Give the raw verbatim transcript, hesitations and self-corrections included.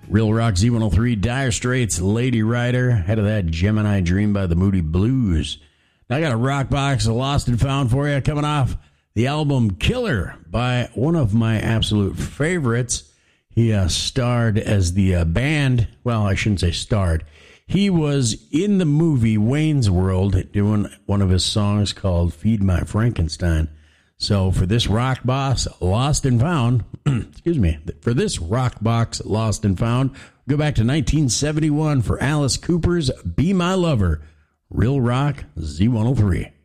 Real Rock Z one oh three, Dire Straits, Lady Rider. Head of that, Gemini Dream by the Moody Blues. Now I got a rock box of Lost and Found for you, coming off the album Killer by one of my absolute favorites. He uh, starred as the uh, band. Well, I shouldn't say starred. He was in the movie Wayne's World doing one of his songs called Feed My Frankenstein. So for this rock box, Lost and Found, excuse me, for this rock box, Lost and Found, go back to nineteen seventy-one for Alice Cooper's Be My Lover, Real Rock Z one oh three.